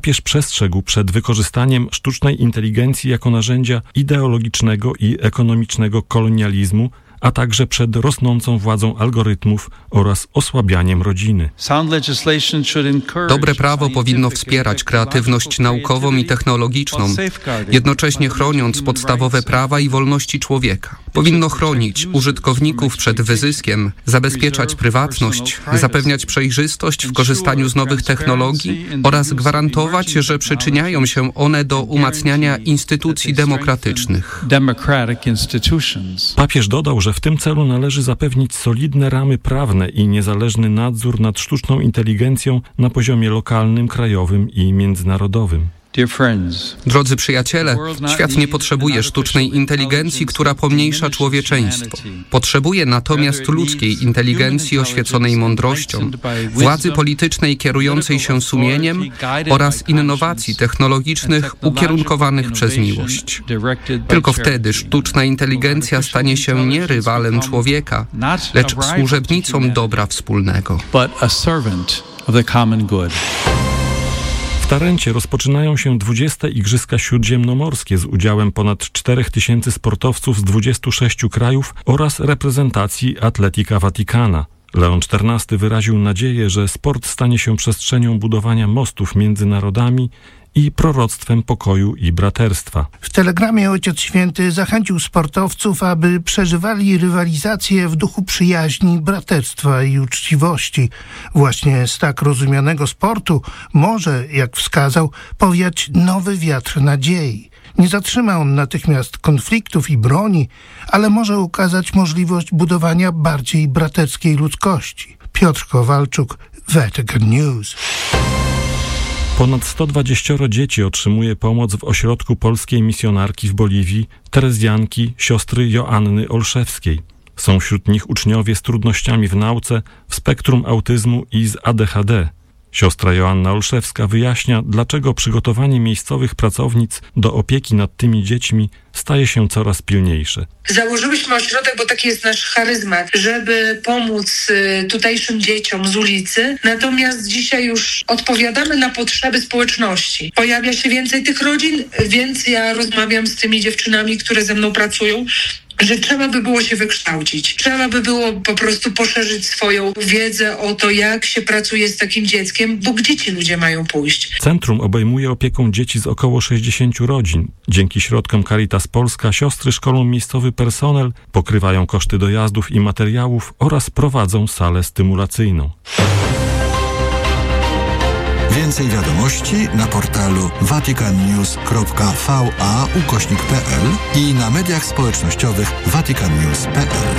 papież przestrzegł przed wykorzystaniem sztucznej inteligencji jako narzędzia ideologicznego i ekonomicznego kolonializmu, a także przed rosnącą władzą algorytmów oraz osłabianiem rodziny. Dobre prawo powinno wspierać kreatywność naukową i technologiczną, jednocześnie chroniąc podstawowe prawa i wolności człowieka. Powinno chronić użytkowników przed wyzyskiem, zabezpieczać prywatność, zapewniać przejrzystość w korzystaniu z nowych technologii oraz gwarantować, że przyczyniają się one do umacniania instytucji demokratycznych. Papież dodał, że w tym celu należy zapewnić solidne ramy prawne i niezależny nadzór nad sztuczną inteligencją na poziomie lokalnym, krajowym i międzynarodowym. Drodzy przyjaciele, świat nie potrzebuje sztucznej inteligencji, która pomniejsza człowieczeństwo. Potrzebuje natomiast ludzkiej inteligencji oświeconej mądrością, władzy politycznej kierującej się sumieniem oraz innowacji technologicznych ukierunkowanych przez miłość. Tylko wtedy sztuczna inteligencja stanie się nie rywalem człowieka, lecz służebnicą dobra wspólnego. W Tarencie rozpoczynają się 20. Igrzyska Śródziemnomorskie z udziałem ponad 4000 sportowców z 26 krajów oraz reprezentacji Atletica Vaticana. Leon XIV wyraził nadzieję, że sport stanie się przestrzenią budowania mostów między narodami i proroctwem pokoju i braterstwa. W telegramie Ojciec Święty zachęcił sportowców, aby przeżywali rywalizację w duchu przyjaźni, braterstwa i uczciwości. Właśnie z tak rozumianego sportu może, jak wskazał, powiać nowy wiatr nadziei. Nie zatrzyma on natychmiast konfliktów i broni, ale może ukazać możliwość budowania bardziej braterskiej ludzkości. Piotr Kowalczuk, Vatican News. Ponad 120 dzieci otrzymuje pomoc w ośrodku polskiej misjonarki w Boliwii, terezjanki, siostry Joanny Olszewskiej. Są wśród nich uczniowie z trudnościami w nauce, w spektrum autyzmu i z ADHD. Siostra Joanna Olszewska wyjaśnia, dlaczego przygotowanie miejscowych pracownic do opieki nad tymi dziećmi staje się coraz pilniejsze. Założyłyśmy ośrodek, bo taki jest nasz charyzmat, żeby pomóc tutejszym dzieciom z ulicy. Natomiast dzisiaj już odpowiadamy na potrzeby społeczności. Pojawia się więcej tych rodzin, więc ja rozmawiam z tymi dziewczynami, które ze mną pracują, że trzeba by było się wykształcić. Trzeba by było po prostu poszerzyć swoją wiedzę o to, jak się pracuje z takim dzieckiem, bo gdzie ci ludzie mają pójść? Centrum obejmuje opieką dzieci z około 60 rodzin. Dzięki środkom Caritas Polska siostry szkolą miejscowy personel, pokrywają koszty dojazdów i materiałów oraz prowadzą salę stymulacyjną. Więcej wiadomości na portalu vaticannews.va/pl i na mediach społecznościowych vaticannews.pl.